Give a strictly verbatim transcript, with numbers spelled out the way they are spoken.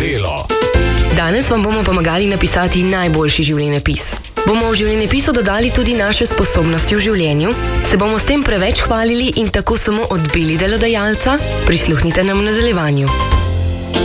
delo. Danes vam bomo pomagali napisati najboljši življenjepis. Bomo v življenjepisu dodali tudi naše sposobnosti v življenju, se bomo s tem preveč hvalili in tako samo odbili delodajalca? Prisluhnite nam v nadaljevanju.